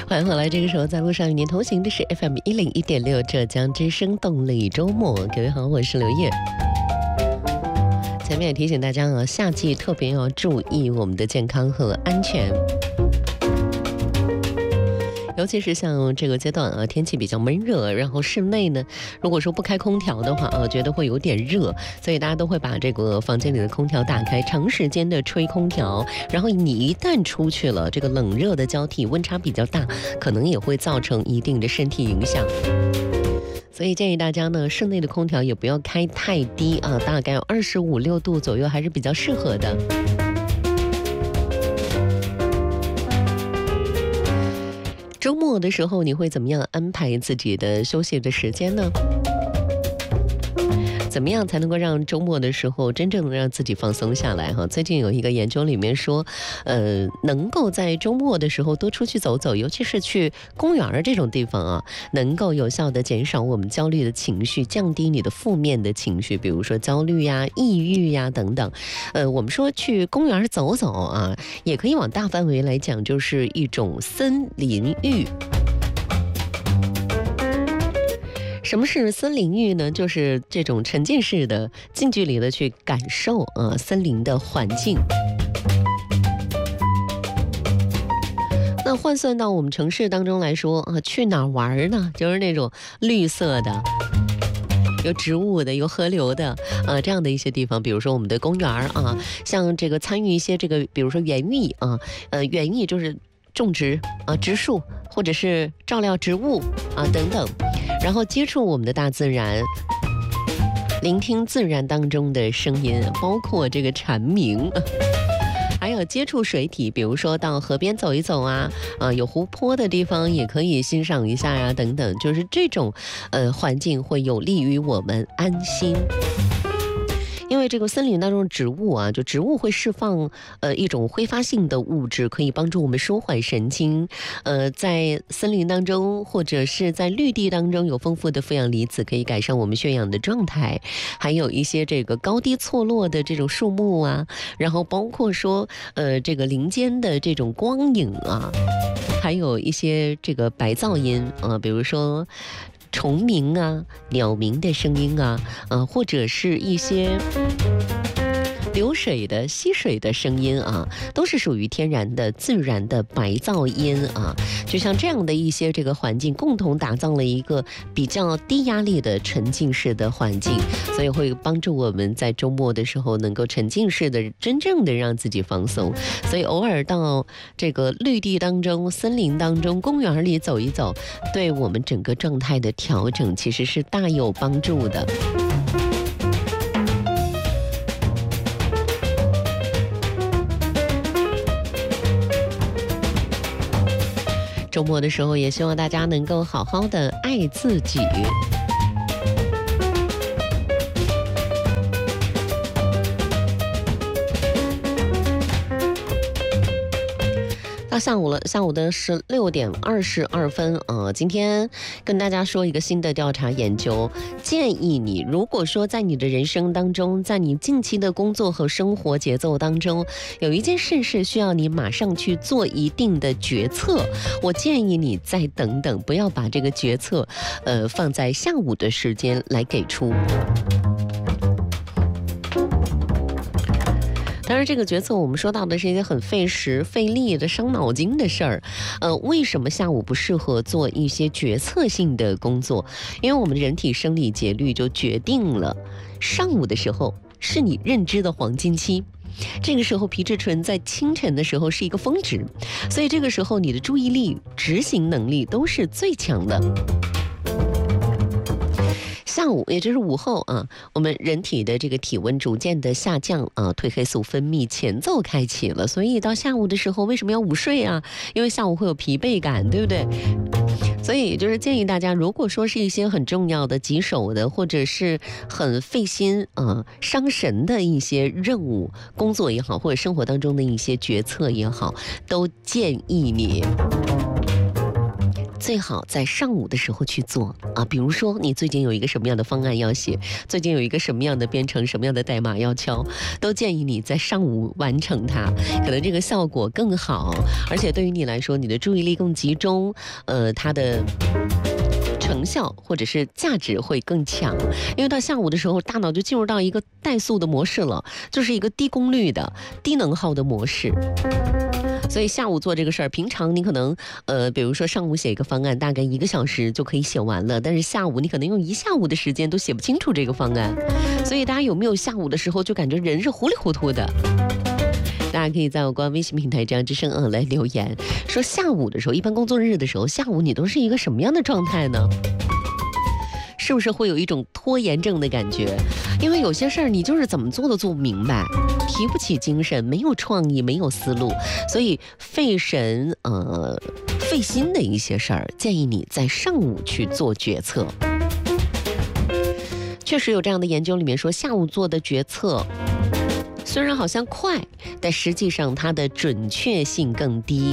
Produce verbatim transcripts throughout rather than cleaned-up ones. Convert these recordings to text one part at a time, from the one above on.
欢迎回来，这个时候在路上与您同行的是 F M 一零一点六浙江之声动力周末。各位好，我是刘烨。前面也提醒大家啊，夏季特别要注意我们的健康和安全。尤其是像这个阶段啊，天气比较闷热，然后室内呢，如果说不开空调的话啊，觉得会有点热，所以大家都会把这个房间里的空调打开，长时间的吹空调，然后你一旦出去了，这个冷热的交替，温差比较大，可能也会造成一定的身体影响。所以建议大家呢，室内的空调也不要开太低啊，大概二十五六度左右还是比较适合的。周末的时候，你会怎么样安排自己的休息的时间呢？怎么样才能够让周末的时候真正让自己放松下来哈？最近有一个研究里面说，呃，能够在周末的时候多出去走走，尤其是去公园这种地方啊，能够有效的减少我们焦虑的情绪，降低你的负面的情绪，比如说焦虑呀、抑郁呀等等。呃，我们说去公园走走啊，也可以往大范围来讲，就是一种森林浴。什么是森林浴呢？就是这种沉浸式的、近距离的去感受啊、呃、森林的环境。那换算到我们城市当中来说啊，去哪儿玩呢？就是那种绿色的、有植物的、有河流的啊，这样的一些地方，比如说我们的公园啊，像这个参与一些这个，比如说园艺啊，呃，园艺就是种植啊、植树或者是照料植物啊等等。然后接触我们的大自然，聆听自然当中的声音，包括这个蝉鸣，还有接触水体，比如说到河边走一走啊，啊、呃、有湖泊的地方也可以欣赏一下呀、啊，等等，就是这种呃环境会有利于我们安心。因为这个森林当中的植物啊，就植物会释放呃一种挥发性的物质，可以帮助我们舒缓神经。呃，在森林当中或者是在绿地当中有丰富的负氧离子，可以改善我们血氧的状态。还有一些这个高低错落的这种树木啊，然后包括说呃这个林间的这种光影啊，还有一些这个白噪音啊、呃，比如说虫鸣啊、鸟鸣的声音啊，呃，或者是一些流水的溪水的声音啊，都是属于天然的自然的白噪音啊。就像这样的一些这个环境，共同打造了一个比较低压力的沉浸式的环境，所以会帮助我们在周末的时候能够沉浸式的真正的让自己放松。所以偶尔到这个绿地当中、森林当中、公园里走一走，对我们整个状态的调整其实是大有帮助的。周末的时候，也希望大家能够好好的爱自己。到下午了，下午的十六点二十二分，呃，今天跟大家说一个新的调查研究，建议你，如果说在你的人生当中，在你近期的工作和生活节奏当中，有一件事是需要你马上去做一定的决策，我建议你再等等，不要把这个决策，呃，放在下午的时间来给出。当然，这个决策我们说到的是一些很费时费力的伤脑筋的事儿。呃，为什么下午不适合做一些决策性的工作？因为我们的人体生理节律就决定了，上午的时候是你认知的黄金期。这个时候皮质醇在清晨的时候是一个峰值，所以这个时候你的注意力、执行能力都是最强的。下午，也就是午后啊，我们人体的这个体温逐渐的下降啊，褪黑素分泌前奏开启了，所以到下午的时候为什么要午睡啊？因为下午会有疲惫感，对不对？所以就是建议大家，如果说是一些很重要的、棘手的，或者是很费心啊、呃、伤神的一些任务、工作也好，或者生活当中的一些决策也好，都建议你最好在上午的时候去做啊。比如说你最近有一个什么样的方案要写，最近有一个什么样的编程、什么样的代码要敲，都建议你在上午完成它，可能这个效果更好，而且对于你来说，你的注意力更集中，呃，它的成效或者是价值会更强。因为到下午的时候，大脑就进入到一个怠速的模式了，就是一个低功率的、低能耗的模式。所以下午做这个事儿，平常你可能呃，比如说上午写一个方案，大概一个小时就可以写完了，但是下午你可能用一下午的时间都写不清楚这个方案。所以大家有没有下午的时候就感觉人是糊里糊涂的？大家可以在我官微信平台这样之声嗯来留言，说下午的时候，一般工作日的时候，下午你都是一个什么样的状态呢？是不是会有一种拖延症的感觉？因为有些事儿你就是怎么做都做不明白，提不起精神，没有创意，没有思路，所以费神呃费心的一些事儿，建议你在上午去做决策。确实有这样的研究里面说，下午做的决策虽然好像快，但实际上它的准确性更低，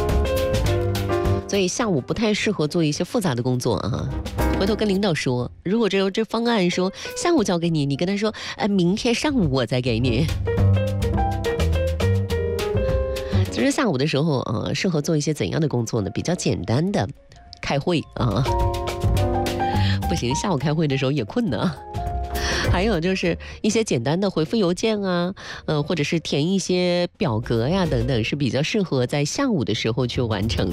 所以下午不太适合做一些复杂的工作啊。回头跟领导说，如果这有这方案说下午交给你，你跟他说，呃，明天上午我再给你。其实下午的时候，呃，适合做一些怎样的工作呢？比较简单的，开会啊。不行，下午开会的时候也困呢。还有就是一些简单的回复邮件啊，呃，或者是填一些表格呀等等，是比较适合在下午的时候去完成的。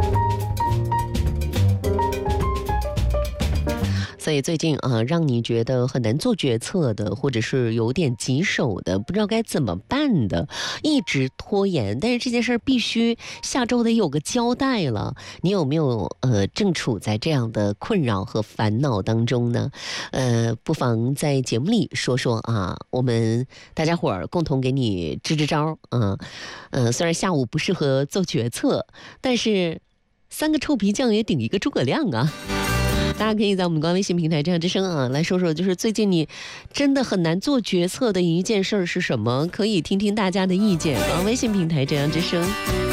所以最近啊，让你觉得很难做决策的，或者是有点棘手的，不知道该怎么办的，一直拖延，但是这件事儿必须下周得有个交代了。你有没有呃正处在这样的困扰和烦恼当中呢？呃，不妨在节目里说说啊，我们大家伙儿共同给你支支招啊。呃，虽然下午不适合做决策，但是三个臭皮匠也顶一个诸葛亮啊。大家可以在我们官微信平台这样之声啊来说说，就是最近你真的很难做决策的一件事是什么？可以听听大家的意见。官微信平台这样之声。